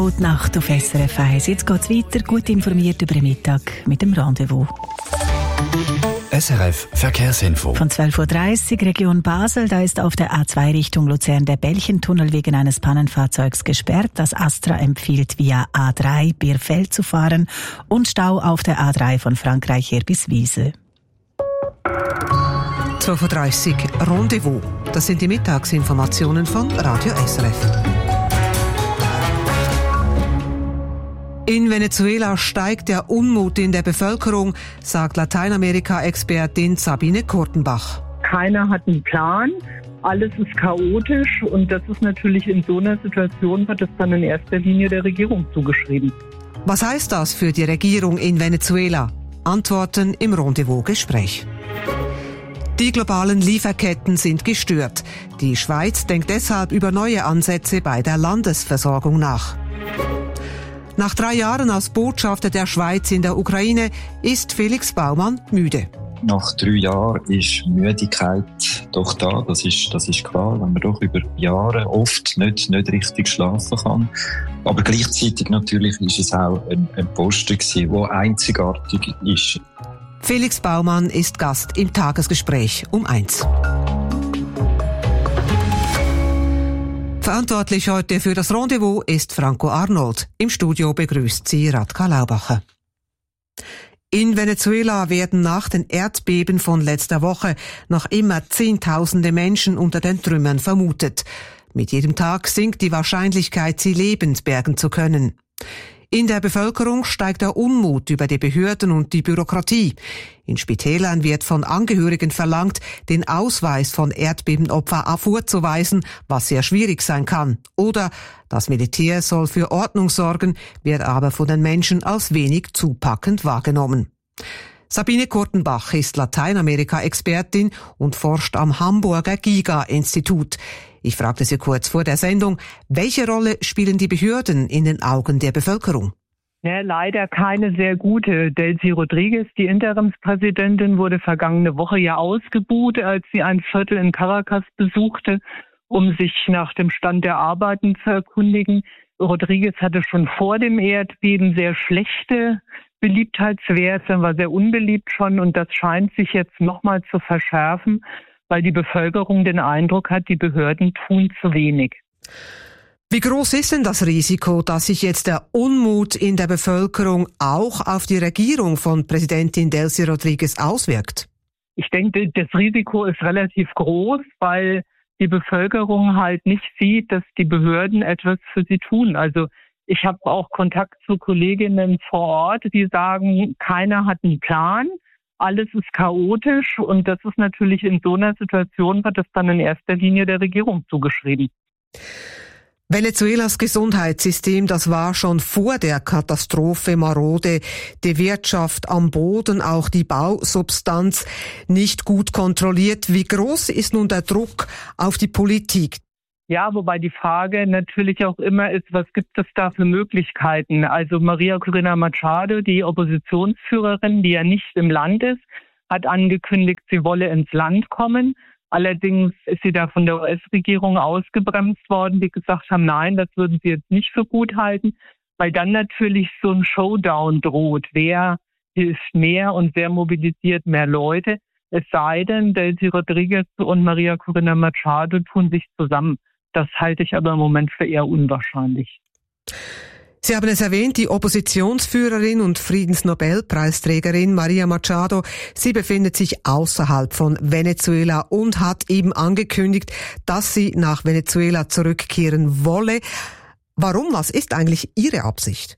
Gute Nacht auf SRF 1. Jetzt geht es weiter, gut informiert über den Mittag mit dem Rendezvous. SRF Verkehrsinfo. Von 12.30 Uhr Region Basel, da ist auf der A2 Richtung Luzern der Belchentunnel wegen eines Pannenfahrzeugs gesperrt. Das Astra empfiehlt via A3 Bierfeld zu fahren und Stau auf der A3 von Frankreich her bis Wiese. 12.30 Uhr Rendezvous. Das sind die Mittagsinformationen von Radio SRF. In Venezuela steigt der Unmut in der Bevölkerung, sagt Lateinamerika-Expertin Sabine Kurtenbach. Keiner hat einen Plan, alles ist chaotisch und das ist natürlich in so einer Situation, wird das dann in erster Linie der Regierung zugeschrieben. Was heißt das für die Regierung in Venezuela? Antworten im Rendezvous-Gespräch. Die globalen Lieferketten sind gestört. Die Schweiz denkt deshalb über neue Ansätze bei der Landesversorgung nach. Nach 3 Jahren als Botschafter der Schweiz in der Ukraine ist Felix Baumann müde. Nach 3 Jahren ist Müdigkeit doch da, das ist klar, wenn man doch über Jahre oft nicht richtig schlafen kann. Aber gleichzeitig natürlich ist es auch ein Posten gewesen, der einzigartig ist. Felix Baumann ist Gast im Tagesgespräch um 1. Verantwortlich heute für das Rendezvous ist Franco Arnold. Im Studio begrüßt sie Radka Laubacher. In Venezuela werden nach den Erdbeben von letzter Woche noch immer Zehntausende Menschen unter den Trümmern vermutet. Mit jedem Tag sinkt die Wahrscheinlichkeit, sie lebend bergen zu können. In der Bevölkerung steigt der Unmut über die Behörden und die Bürokratie. In Spitälern wird von Angehörigen verlangt, den Ausweis von Erdbebenopfern vorzuweisen, was sehr schwierig sein kann. Oder das Militär soll für Ordnung sorgen, wird aber von den Menschen als wenig zupackend wahrgenommen. Sabine Kurtenbach ist Lateinamerika-Expertin und forscht am Hamburger GIGA-Institut. Ich fragte sie kurz vor der Sendung, welche Rolle spielen die Behörden in den Augen der Bevölkerung? Ja, leider keine sehr gute. Delcy Rodriguez, die Interimspräsidentin, wurde vergangene Woche ja ausgebuht, als sie ein Viertel in Caracas besuchte, um sich nach dem Stand der Arbeiten zu erkundigen. Rodriguez hatte schon vor dem Erdbeben sehr schlechte Beliebtheitswerte, war sehr unbeliebt schon und das scheint sich jetzt nochmal zu verschärfen, weil die Bevölkerung den Eindruck hat, die Behörden tun zu wenig. Wie groß ist denn das Risiko, dass sich jetzt der Unmut in der Bevölkerung auch auf die Regierung von Präsidentin Delcy Rodriguez auswirkt? Ich denke, das Risiko ist relativ groß, weil die Bevölkerung halt nicht sieht, dass die Behörden etwas für sie tun. Also ich habe auch Kontakt zu Kolleginnen vor Ort, die sagen, keiner hat einen Plan. Alles ist chaotisch und das ist natürlich in so einer Situation, wird das dann in erster Linie der Regierung zugeschrieben. Venezuelas Gesundheitssystem, das war schon vor der Katastrophe marode, die Wirtschaft am Boden, auch die Bausubstanz nicht gut kontrolliert. Wie groß ist nun der Druck auf die Politik? Ja, wobei die Frage natürlich auch immer ist, was gibt es da für Möglichkeiten? Also Maria Corina Machado, die Oppositionsführerin, die ja nicht im Land ist, hat angekündigt, sie wolle ins Land kommen. Allerdings ist sie da von der US-Regierung ausgebremst worden, die gesagt haben, nein, das würden sie jetzt nicht für gut halten, weil dann natürlich so ein Showdown droht. Wer hilft mehr und wer mobilisiert mehr Leute? Es sei denn, Delcy Rodriguez und Maria Corina Machado tun sich zusammen. Das halte ich aber im Moment für eher unwahrscheinlich. Sie haben es erwähnt, die Oppositionsführerin und Friedensnobelpreisträgerin Maria Machado, sie befindet sich außerhalb von Venezuela und hat eben angekündigt, dass sie nach Venezuela zurückkehren wolle. Warum? Was ist eigentlich ihre Absicht?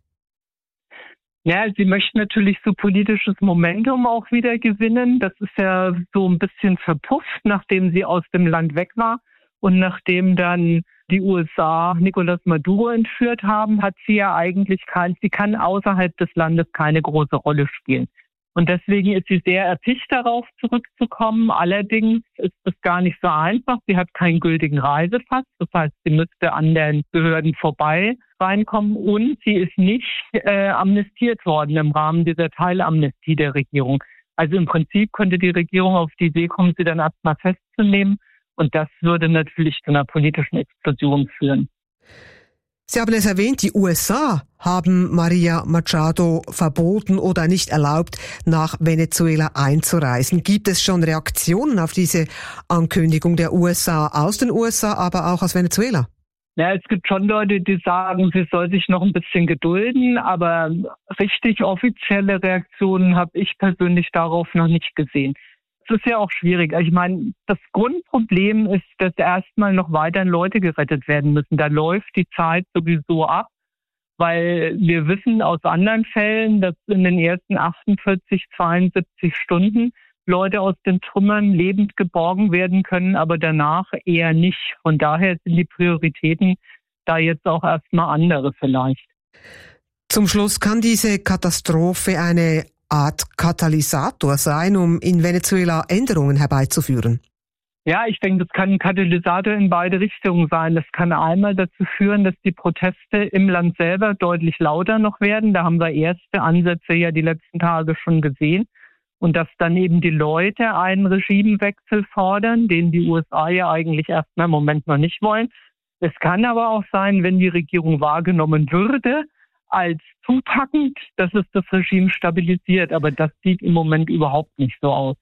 Ja, sie möchte natürlich so politisches Momentum auch wieder gewinnen. Das ist ja so ein bisschen verpufft, nachdem sie aus dem Land weg war. Und nachdem dann die USA Nicolás Maduro entführt haben, hat sie ja eigentlich sie kann außerhalb des Landes keine große Rolle spielen. Und deswegen ist sie sehr erpicht darauf, zurückzukommen. Allerdings ist es gar nicht so einfach. Sie hat keinen gültigen Reisepass. Das heißt, sie müsste an den Behörden vorbei reinkommen. Und sie ist nicht amnestiert worden im Rahmen dieser Teilamnestie der Regierung. Also im Prinzip konnte die Regierung auf die Idee kommen, sie dann erstmal festzunehmen. Und das würde natürlich zu einer politischen Explosion führen. Sie haben es erwähnt, die USA haben Maria Machado verboten oder nicht erlaubt, nach Venezuela einzureisen. Gibt es schon Reaktionen auf diese Ankündigung der USA, aus den USA, aber auch aus Venezuela? Ja, es gibt schon Leute, die sagen, sie soll sich noch ein bisschen gedulden, aber richtig offizielle Reaktionen habe ich persönlich darauf noch nicht gesehen. Es ist ja auch schwierig. Ich meine, das Grundproblem ist, dass erstmal noch weiter Leute gerettet werden müssen. Da läuft die Zeit sowieso ab, weil wir wissen aus anderen Fällen, dass in den ersten 48, 72 Stunden Leute aus den Trümmern lebend geborgen werden können, aber danach eher nicht. Von daher sind die Prioritäten da jetzt auch erstmal andere vielleicht. Zum Schluss, kann diese Katastrophe eine Art Katalysator sein, um in Venezuela Änderungen herbeizuführen? Ja, ich denke, das kann ein Katalysator in beide Richtungen sein. Das kann einmal dazu führen, dass die Proteste im Land selber deutlich lauter noch werden. Da haben wir erste Ansätze ja die letzten Tage schon gesehen. Und dass dann eben die Leute einen Regimewechsel fordern, den die USA ja eigentlich erstmal im Moment noch nicht wollen. Es kann aber auch sein, wenn die Regierung wahrgenommen würde, als zupackend, dass es das Regime stabilisiert. Aber das sieht im Moment überhaupt nicht so aus.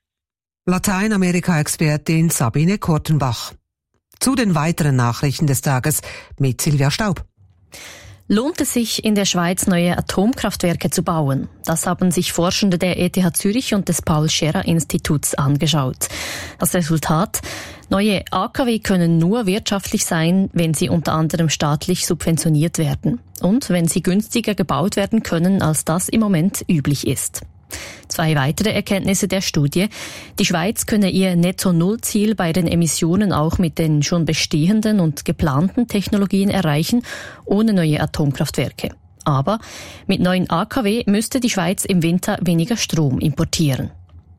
Lateinamerika-Expertin Sabine Kortenbach. Zu den weiteren Nachrichten des Tages mit Silvia Staub. Lohnt es sich, in der Schweiz neue Atomkraftwerke zu bauen? Das haben sich Forschende der ETH Zürich und des Paul-Scherrer-Instituts angeschaut. Das Resultat? Neue AKW können nur wirtschaftlich sein, wenn sie unter anderem staatlich subventioniert werden und wenn sie günstiger gebaut werden können, als das im Moment üblich ist. Zwei weitere Erkenntnisse der Studie. Die Schweiz könne ihr Netto-Null-Ziel bei den Emissionen auch mit den schon bestehenden und geplanten Technologien erreichen, ohne neue Atomkraftwerke. Aber mit neuen AKW müsste die Schweiz im Winter weniger Strom importieren.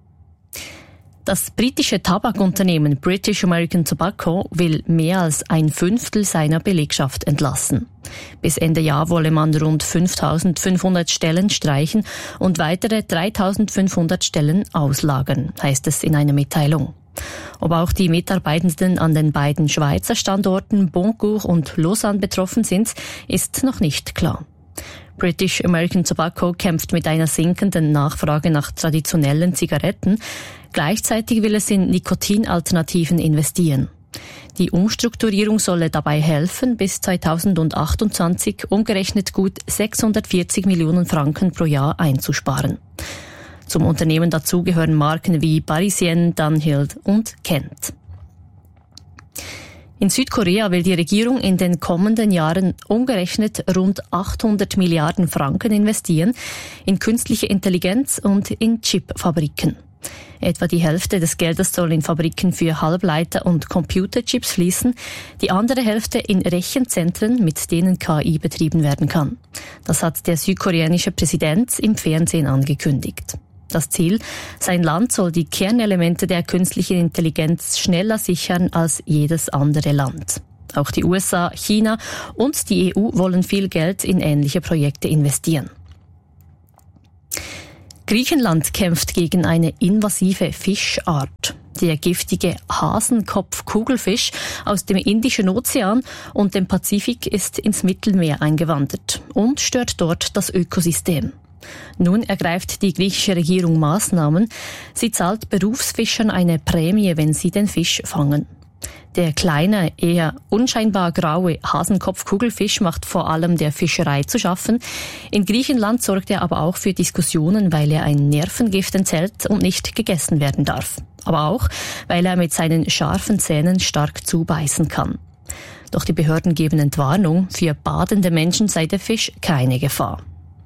Das britische Tabakunternehmen British American Tobacco will mehr als 1/5 seiner Belegschaft entlassen. Bis Ende Jahr wolle man rund 5.500 Stellen streichen und weitere 3.500 Stellen auslagern, heißt es in einer Mitteilung. Ob auch die Mitarbeitenden an den beiden Schweizer Standorten Boncourt und Lausanne betroffen sind, ist noch nicht klar. British American Tobacco kämpft mit einer sinkenden Nachfrage nach traditionellen Zigaretten. Gleichzeitig will es in Nikotinalternativen investieren. Die Umstrukturierung solle dabei helfen, bis 2028 umgerechnet gut 640 Millionen Franken pro Jahr einzusparen. Zum Unternehmen dazu gehören Marken wie Parisien, Dunhill und Kent. In Südkorea will die Regierung in den kommenden Jahren umgerechnet rund 800 Milliarden Franken investieren in künstliche Intelligenz und in Chipfabriken. Etwa die Hälfte des Geldes soll in Fabriken für Halbleiter und Computerchips fließen, die andere Hälfte in Rechenzentren, mit denen KI betrieben werden kann. Das hat der südkoreanische Präsident im Fernsehen angekündigt. Das Ziel, sein Land soll die Kernelemente der künstlichen Intelligenz schneller sichern als jedes andere Land. Auch die USA, China und die EU wollen viel Geld in ähnliche Projekte investieren. Griechenland kämpft gegen eine invasive Fischart. Der giftige Hasenkopfkugelfisch aus dem Indischen Ozean und dem Pazifik ist ins Mittelmeer eingewandert und stört dort das Ökosystem. Nun ergreift die griechische Regierung Maßnahmen. Sie zahlt Berufsfischern eine Prämie, wenn sie den Fisch fangen. Der kleine, eher unscheinbar graue Hasenkopfkugelfisch macht vor allem der Fischerei zu schaffen. In Griechenland sorgt er aber auch für Diskussionen, weil er ein Nervengift enthält und nicht gegessen werden darf. Aber auch, weil er mit seinen scharfen Zähnen stark zubeißen kann. Doch die Behörden geben Entwarnung, für badende Menschen sei der Fisch keine Gefahr.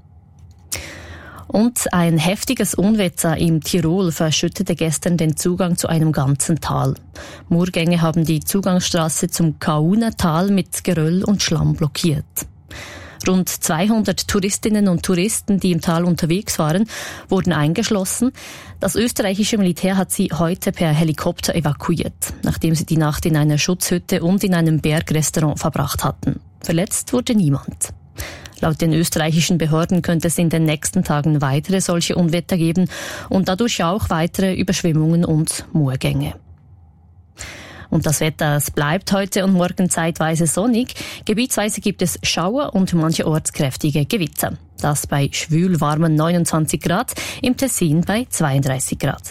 Und ein heftiges Unwetter im Tirol verschüttete gestern den Zugang zu einem ganzen Tal. Murgänge haben die Zugangsstraße zum Kaunertal mit Geröll und Schlamm blockiert. Rund 200 Touristinnen und Touristen, die im Tal unterwegs waren, wurden eingeschlossen. Das österreichische Militär hat sie heute per Helikopter evakuiert, nachdem sie die Nacht in einer Schutzhütte und in einem Bergrestaurant verbracht hatten. Verletzt wurde niemand. Laut den österreichischen Behörden könnte es in den nächsten Tagen weitere solche Unwetter geben und dadurch auch weitere Überschwemmungen und Murgänge. Und das Wetter, es bleibt heute und morgen zeitweise sonnig. Gebietsweise gibt es Schauer und mancherorts kräftige Gewitter. Das bei schwül warmen 29 Grad, im Tessin bei 32 Grad.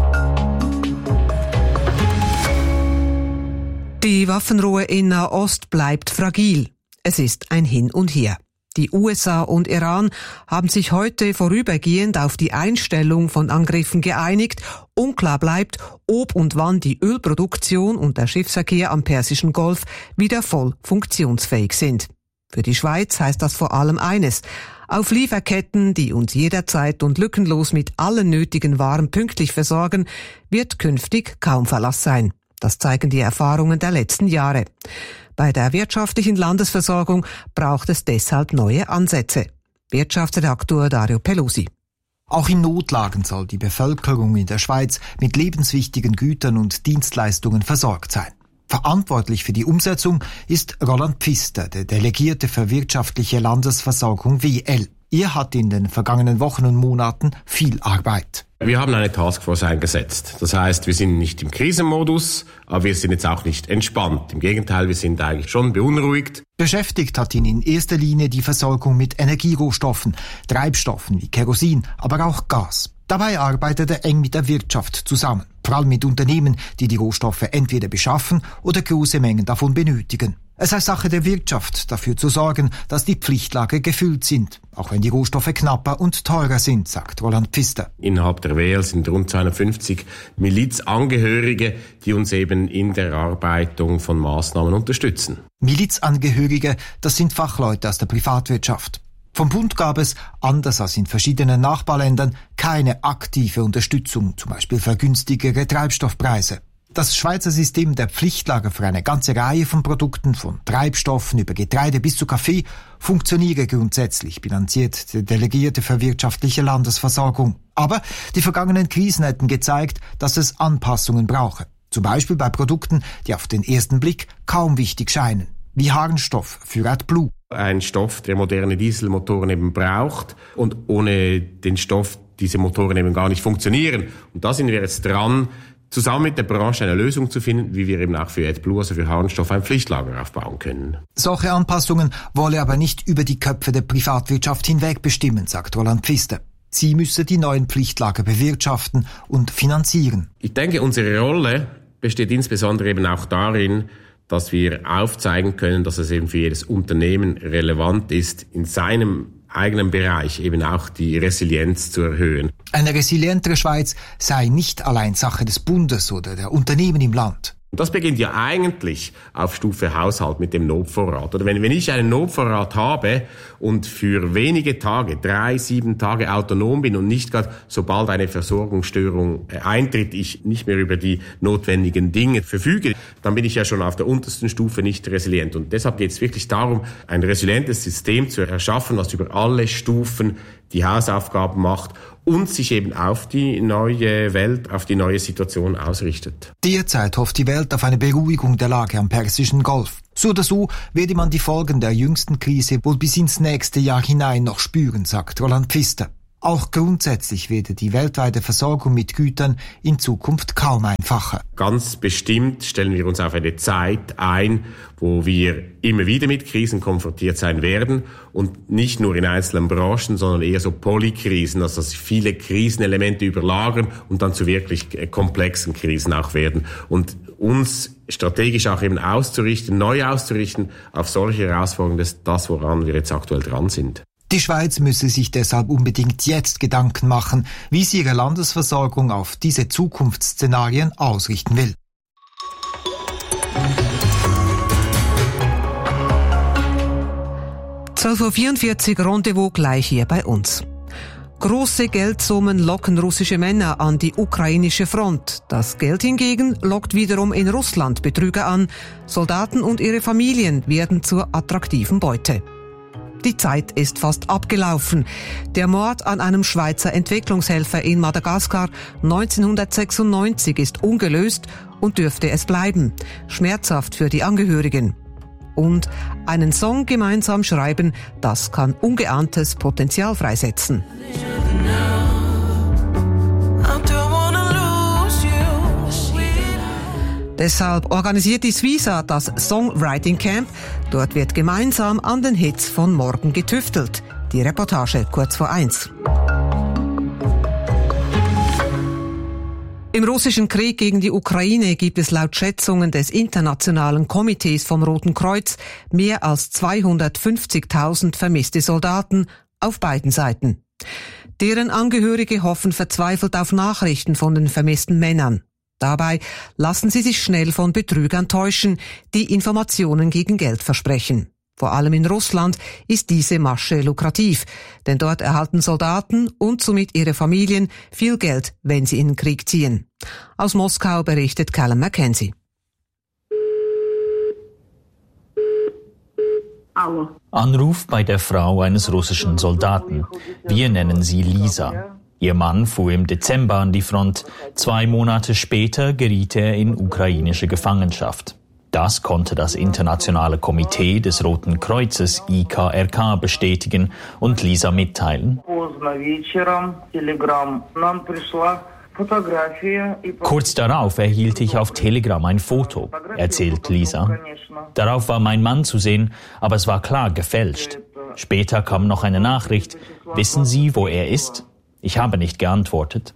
Die Waffenruhe in Nahost bleibt fragil. Es ist ein Hin und Her. Die USA und Iran haben sich heute vorübergehend auf die Einstellung von Angriffen geeinigt. Unklar bleibt, ob und wann die Ölproduktion und der Schiffsverkehr am Persischen Golf wieder voll funktionsfähig sind. Für die Schweiz heißt das vor allem eines: Auf Lieferketten, die uns jederzeit und lückenlos mit allen nötigen Waren pünktlich versorgen, wird künftig kaum Verlass sein. Das zeigen die Erfahrungen der letzten Jahre. Bei der wirtschaftlichen Landesversorgung braucht es deshalb neue Ansätze. Wirtschaftsredaktor Dario Pelusi. Auch in Notlagen soll die Bevölkerung in der Schweiz mit lebenswichtigen Gütern und Dienstleistungen versorgt sein. Verantwortlich für die Umsetzung ist Roland Pfister, der Delegierte für wirtschaftliche Landesversorgung WL. Er hat in den vergangenen Wochen und Monaten viel Arbeit. Wir haben eine Taskforce eingesetzt. Das heißt, wir sind nicht im Krisenmodus, aber wir sind jetzt auch nicht entspannt. Im Gegenteil, wir sind eigentlich schon beunruhigt. Beschäftigt hat ihn in erster Linie die Versorgung mit Energierohstoffen, Treibstoffen wie Kerosin, aber auch Gas. Dabei arbeitet er eng mit der Wirtschaft zusammen, vor allem mit Unternehmen, die die Rohstoffe entweder beschaffen oder große Mengen davon benötigen. Es sei Sache der Wirtschaft, dafür zu sorgen, dass die Pflichtlager gefüllt sind, auch wenn die Rohstoffe knapper und teurer sind, sagt Roland Pfister. Innerhalb der WL sind rund 250 Milizangehörige, die uns eben in der Erarbeitung von Maßnahmen unterstützen. Milizangehörige, das sind Fachleute aus der Privatwirtschaft. Vom Bund gab es, anders als in verschiedenen Nachbarländern, keine aktive Unterstützung, zum Beispiel für günstigere Treibstoffpreise. Das Schweizer System der Pflichtlager für eine ganze Reihe von Produkten, von Treibstoffen über Getreide bis zu Kaffee, funktioniere grundsätzlich, bilanziert der Delegierte für wirtschaftliche Landesversorgung. Aber die vergangenen Krisen hätten gezeigt, dass es Anpassungen brauche. Zum Beispiel bei Produkten, die auf den ersten Blick kaum wichtig scheinen, wie Harnstoff für AdBlue. Ein Stoff, der moderne Dieselmotoren eben braucht, und ohne den Stoff diese Motoren eben gar nicht funktionieren. Und da sind wir jetzt dran, zusammen mit der Branche eine Lösung zu finden, wie wir eben auch für AdBlue, also für Harnstoff, ein Pflichtlager aufbauen können. Solche Anpassungen wolle aber nicht über die Köpfe der Privatwirtschaft hinweg bestimmen, sagt Roland Pfister. Sie müsse die neuen Pflichtlager bewirtschaften und finanzieren. Ich denke, unsere Rolle besteht insbesondere eben auch darin, dass wir aufzeigen können, dass es eben für jedes Unternehmen relevant ist, in seinem eigenen Bereich eben auch die Resilienz zu erhöhen. Eine resilientere Schweiz sei nicht allein Sache des Bundes oder der Unternehmen im Land. Und das beginnt ja eigentlich auf Stufe Haushalt mit dem Notvorrat. Oder wenn ich einen Notvorrat habe und für wenige Tage, 3-7 Tage autonom bin und nicht gerade, sobald eine Versorgungsstörung eintritt, ich nicht mehr über die notwendigen Dinge verfüge, dann bin ich ja schon auf der untersten Stufe nicht resilient. Und deshalb geht es wirklich darum, ein resilientes System zu erschaffen, was über alle Stufen die Hausaufgaben macht und sich eben auf die neue Welt, auf die neue Situation ausrichtet. Derzeit hofft die Welt auf eine Beruhigung der Lage am Persischen Golf. So oder so werde man die Folgen der jüngsten Krise wohl bis ins nächste Jahr hinein noch spüren, sagt Roland Pfister. Auch grundsätzlich werde die weltweite Versorgung mit Gütern in Zukunft kaum einfacher. Ganz bestimmt stellen wir uns auf eine Zeit ein, wo wir immer wieder mit Krisen konfrontiert sein werden und nicht nur in einzelnen Branchen, sondern eher so Polykrisen, also dass sich viele Krisenelemente überlagern und dann zu wirklich komplexen Krisen auch werden. Und uns strategisch auch eben auszurichten, neu auszurichten auf solche Herausforderungen, das ist das, woran wir jetzt aktuell dran sind. Die Schweiz müsse sich deshalb unbedingt jetzt Gedanken machen, wie sie ihre Landesversorgung auf diese Zukunftsszenarien ausrichten will. (12:44 Uhr) Rendezvous gleich hier bei uns. Große Geldsummen locken russische Männer an die ukrainische Front. Das Geld hingegen lockt wiederum in Russland Betrüger an. Soldaten und ihre Familien werden zur attraktiven Beute. Die Zeit ist fast abgelaufen. Der Mord an einem Schweizer Entwicklungshelfer in Madagaskar 1996 ist ungelöst und dürfte es bleiben. Schmerzhaft für die Angehörigen. Und einen Song gemeinsam schreiben, das kann ungeahntes Potenzial freisetzen. Deshalb organisiert die Svisa das Songwriting Camp. Dort wird gemeinsam an den Hits von morgen getüftelt. Die Reportage kurz vor 1. Im russischen Krieg gegen die Ukraine gibt es laut Schätzungen des Internationalen Komitees vom Roten Kreuz mehr als 250.000 vermisste Soldaten auf beiden Seiten. Deren Angehörige hoffen verzweifelt auf Nachrichten von den vermissten Männern. Dabei lassen sie sich schnell von Betrügern täuschen, die Informationen gegen Geld versprechen. Vor allem in Russland ist diese Masche lukrativ, denn dort erhalten Soldaten und somit ihre Familien viel Geld, wenn sie in den Krieg ziehen. Aus Moskau berichtet Callum Mackenzie. Anruf bei der Frau eines russischen Soldaten. Wir nennen sie Lisa. Ihr Mann fuhr im Dezember an die Front. 2 Monate später geriet er in ukrainische Gefangenschaft. Das konnte das Internationale Komitee des Roten Kreuzes IKRK bestätigen und Lisa mitteilen. Kurz darauf erhielt ich auf Telegram ein Foto, erzählt Lisa. Darauf war mein Mann zu sehen, aber es war klar gefälscht. Später kam noch eine Nachricht. Wissen Sie, wo er ist? Ich habe nicht geantwortet.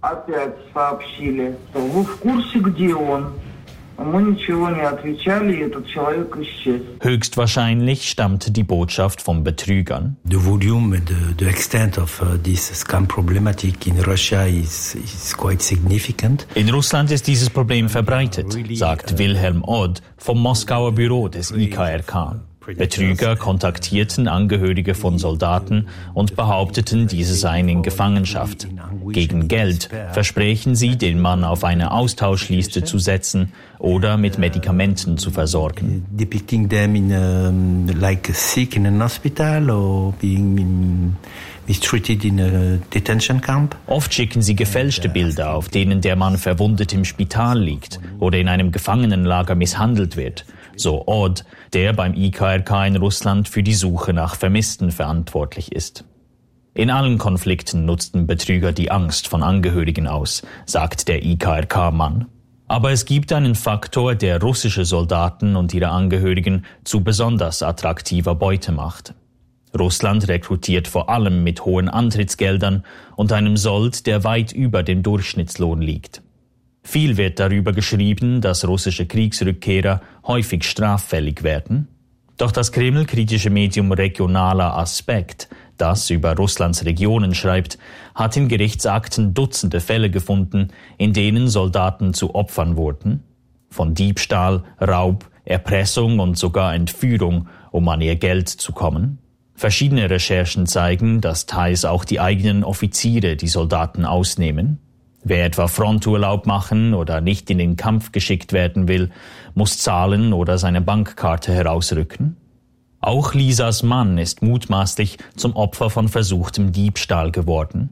Höchstwahrscheinlich stammte die Botschaft von Betrügern. The volume, the extent of this scam problematic in Russia is quite significant. In Russland ist dieses Problem verbreitet, sagt Wilhelm Odd vom Moskauer Büro des IKRK. Betrüger kontaktierten Angehörige von Soldaten und behaupteten, diese seien in Gefangenschaft. Gegen Geld versprechen sie, den Mann auf eine Austauschliste zu setzen oder mit Medikamenten zu versorgen. Depicting them in like sick in an hospital or being mistreated in a detention camp. Oft schicken sie gefälschte Bilder, auf denen der Mann verwundet im Spital liegt oder in einem Gefangenenlager misshandelt wird. So Odd, der beim IKRK in Russland für die Suche nach Vermissten verantwortlich ist. In allen Konflikten nutzten Betrüger die Angst von Angehörigen aus, sagt der IKRK-Mann. Aber es gibt einen Faktor, der russische Soldaten und ihre Angehörigen zu besonders attraktiver Beute macht. Russland rekrutiert vor allem mit hohen Antrittsgeldern und einem Sold, der weit über dem Durchschnittslohn liegt. Viel wird darüber geschrieben, dass russische Kriegsrückkehrer häufig straffällig werden. Doch das Kreml-kritische Medium Regionaler Aspekt, das über Russlands Regionen schreibt, hat in Gerichtsakten Dutzende Fälle gefunden, in denen Soldaten zu Opfern wurden. Von Diebstahl, Raub, Erpressung und sogar Entführung, um an ihr Geld zu kommen. Verschiedene Recherchen zeigen, dass teils auch die eigenen Offiziere die Soldaten ausnehmen. Wer etwa Fronturlaub machen oder nicht in den Kampf geschickt werden will, muss zahlen oder seine Bankkarte herausrücken. Auch Lisas Mann ist mutmaßlich zum Opfer von versuchtem Diebstahl geworden.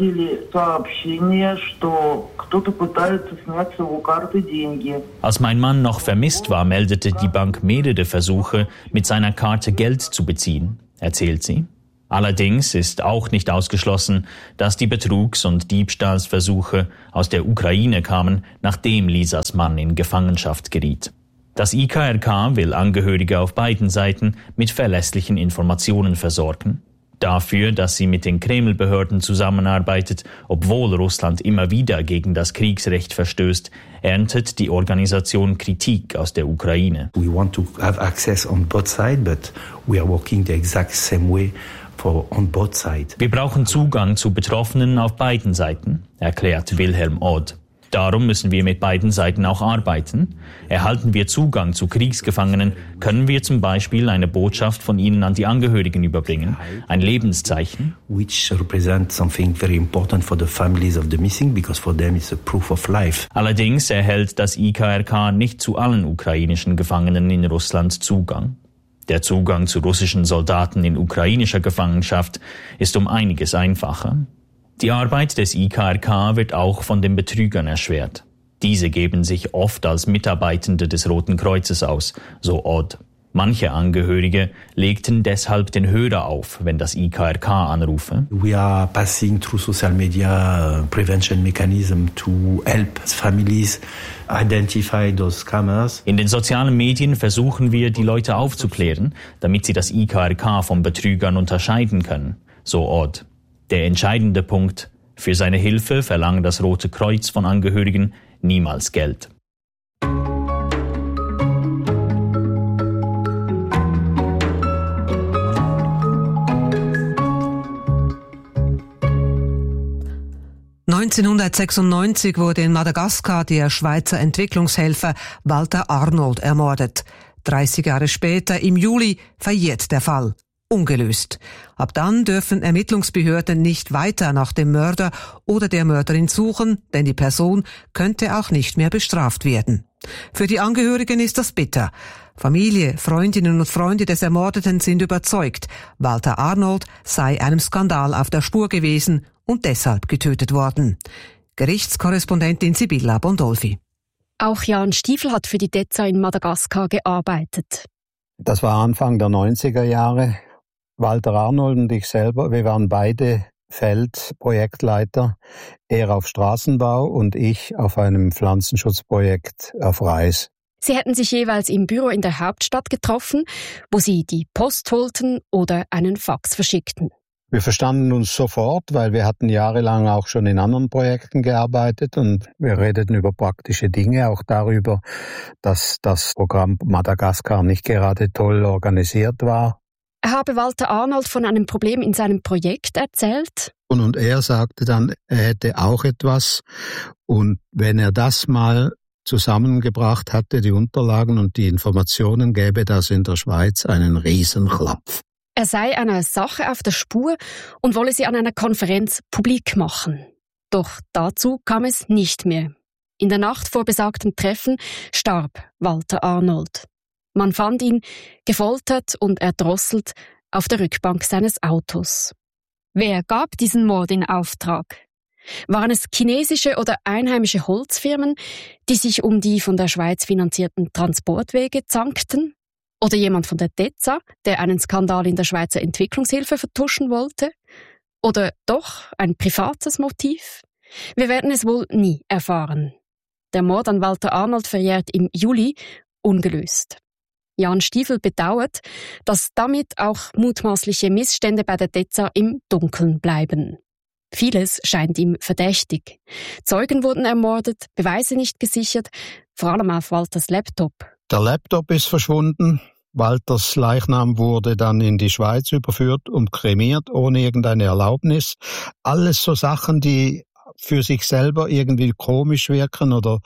Als mein Mann noch vermisst war, meldete die Bank mehrere Versuche, mit seiner Karte Geld zu beziehen, erzählt sie. Allerdings ist auch nicht ausgeschlossen, dass die Betrugs- und Diebstahlsversuche aus der Ukraine kamen, nachdem Lisas Mann in Gefangenschaft geriet. Das IKRK will Angehörige auf beiden Seiten mit verlässlichen Informationen versorgen. Dafür, dass sie mit den Kreml-Behörden zusammenarbeitet, obwohl Russland immer wieder gegen das Kriegsrecht verstößt, erntet die Organisation Kritik aus der Ukraine. We want to have access on both sides, but we are working the exact same way. Wir brauchen Zugang zu Betroffenen auf beiden Seiten, erklärt Wilhelm Odd. Darum müssen wir mit beiden Seiten auch arbeiten. Erhalten wir Zugang zu Kriegsgefangenen, können wir zum Beispiel eine Botschaft von ihnen an die Angehörigen überbringen, ein Lebenszeichen. Which represents something very important for the families of the missing, because for them it's a proof of life. Allerdings erhält das IKRK nicht zu allen ukrainischen Gefangenen in Russland Zugang. Der Zugang zu russischen Soldaten in ukrainischer Gefangenschaft ist um einiges einfacher. Die Arbeit des IKRK wird auch von den Betrügern erschwert. Diese geben sich oft als Mitarbeitende des Roten Kreuzes aus, so Odd. Manche Angehörige legten deshalb den Hörer auf, wenn das IKRK anrufe. We are passing through social media prevention mechanism to help families identify those scammers. In den sozialen Medien versuchen wir, die Leute aufzuklären, damit sie das IKRK von Betrügern unterscheiden können, so Odd. Der entscheidende Punkt: Für seine Hilfe verlangt das Rote Kreuz von Angehörigen niemals Geld. (1996) wurde in Madagaskar der Schweizer Entwicklungshelfer Walter Arnold ermordet. 30 Jahre später, im Juli, verjährt der Fall. Ungelöst. Ab dann dürfen Ermittlungsbehörden nicht weiter nach dem Mörder oder der Mörderin suchen, denn die Person könnte auch nicht mehr bestraft werden. Für die Angehörigen ist das bitter. Familie, Freundinnen und Freunde des Ermordeten sind überzeugt, Walter Arnold sei einem Skandal auf der Spur gewesen und deshalb getötet worden. Gerichtskorrespondentin Sibylla Bondolfi. Auch Jan Stiefel hat für die DEZA in Madagaskar gearbeitet. Das war Anfang der 90er Jahre. Walter Arnold und ich selber, wir waren beide Feldprojektleiter. Er auf Straßenbau und ich auf einem Pflanzenschutzprojekt auf Reis. Sie hätten sich jeweils im Büro in der Hauptstadt getroffen, wo sie die Post holten oder einen Fax verschickten. Wir verstanden uns sofort, weil wir hatten jahrelang auch schon in anderen Projekten gearbeitet und wir redeten über praktische Dinge, auch darüber, dass das Programm Madagaskar nicht gerade toll organisiert war. Er habe Walter Arnold von einem Problem in seinem Projekt erzählt. Und er sagte dann, er hätte auch etwas und wenn er das mal zusammengebracht hatte, die Unterlagen und die Informationen, gäbe das in der Schweiz einen Riesenklapf. Er sei einer Sache auf der Spur und wolle sie an einer Konferenz publik machen. Doch dazu kam es nicht mehr. In der Nacht vor besagtem Treffen starb Walter Arnold. Man fand ihn gefoltert und erdrosselt auf der Rückbank seines Autos. Wer gab diesen Mord in Auftrag? Waren es chinesische oder einheimische Holzfirmen, die sich um die von der Schweiz finanzierten Transportwege zankten? Oder jemand von der DEZA, der einen Skandal in der Schweizer Entwicklungshilfe vertuschen wollte? Oder doch ein privates Motiv? Wir werden es wohl nie erfahren. Der Mord an Walter Arnold verjährt im Juli ungelöst. Jan Stiefel bedauert, dass damit auch mutmaßliche Missstände bei der DEZA im Dunkeln bleiben. Vieles scheint ihm verdächtig. Zeugen wurden ermordet, Beweise nicht gesichert, vor allem auf Walters Laptop. Der Laptop ist verschwunden. Walters Leichnam wurde dann in die Schweiz überführt und kremiert, ohne irgendeine Erlaubnis. Alles so Sachen, die für sich selber irgendwie komisch wirken oder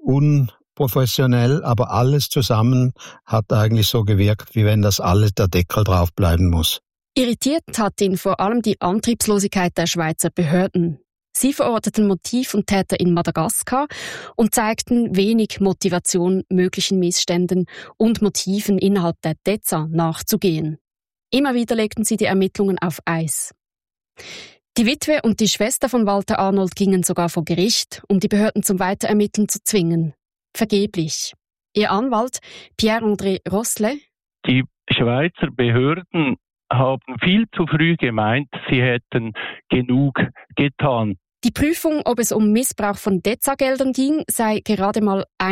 unprofessionell, aber alles zusammen hat eigentlich so gewirkt, wie wenn das alles der Deckel drauf bleiben muss. Irritiert hat ihn vor allem die Antriebslosigkeit der Schweizer Behörden. Sie verorteten Motiv und Täter in Madagaskar und zeigten wenig Motivation, möglichen Missständen und Motiven innerhalb der DEZA nachzugehen. Immer wieder legten sie die Ermittlungen auf Eis. Die Witwe und die Schwester von Walter Arnold gingen sogar vor Gericht, um die Behörden zum Weiterermitteln zu zwingen. Vergeblich. Ihr Anwalt Pierre-André Rosselet: Die Schweizer Behörden haben viel zu früh gemeint, sie hätten genug getan. Die Prüfung, ob es um Missbrauch von DEZA-Geldern ging, sei gerade mal